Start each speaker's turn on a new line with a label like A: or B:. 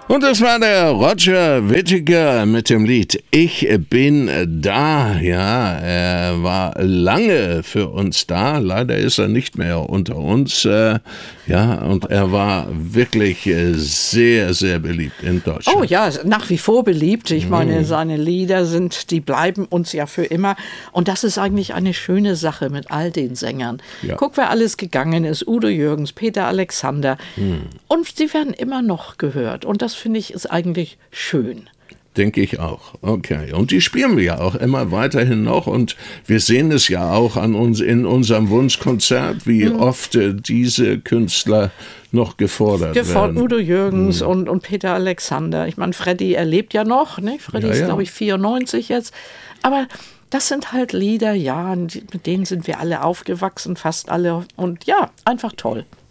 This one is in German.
A: Und das war der Roger Whittaker mit dem Lied Ich bin da. Ja, er war lange für uns da. Leider ist er nicht mehr unter uns. Ja, und er war wirklich sehr, sehr beliebt in Deutschland.
B: Oh ja, nach wie vor beliebt. Ich meine, seine Lieder die bleiben uns ja für immer. Und das ist eigentlich eine schöne Sache mit all den Sängern.
A: Ja.
B: Guck, wer alles gegangen ist. Udo Jürgens, Peter Alexander. Und sie werden immer noch gehört. Und das finde ich ist eigentlich schön.
A: Denke ich auch. Okay. Und die spielen wir ja auch immer weiterhin noch. Und wir sehen es ja auch an uns in unserem Wunschkonzert, wie oft diese Künstler noch gefordert werden.
B: Udo Jürgens und Peter Alexander. Ich meine, Freddy, er lebt ja noch. Ne? Freddy ist, glaube ich, 94 jetzt. Aber das sind halt Lieder, ja, mit denen sind wir alle aufgewachsen, fast alle. Und ja, einfach toll.